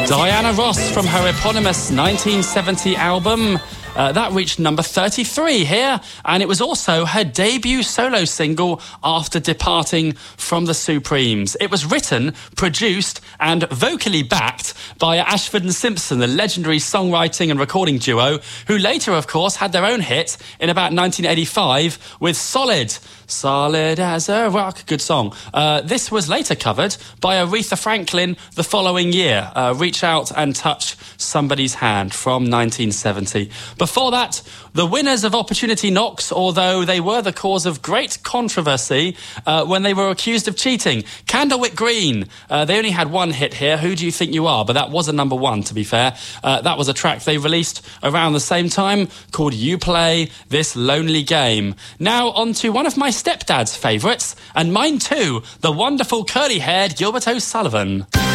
Diana Ross from her eponymous 1970 album. That reached number 33 here, and it was also her debut solo single after departing from the Supremes. It was written, produced and vocally backed by Ashford and Simpson, the legendary songwriting and recording duo, who later, of course, had their own hit in about 1985 with Solid. Solid as a rock. Good song. This was later covered by Aretha Franklin the following year. Reach Out and Touch Somebody's Hand from 1970. Before that, the winners of Opportunity Knocks, although they were the cause of great controversy when they were accused of cheating. Candlewick Green. They only had one hit here, Who Do You Think You Are? But that was a number one, to be fair. That was a track they released around the same time called You Play This Lonely Game. Now on to one of my stepdad's favourites, and mine too, the wonderful curly-haired Gilbert O'Sullivan.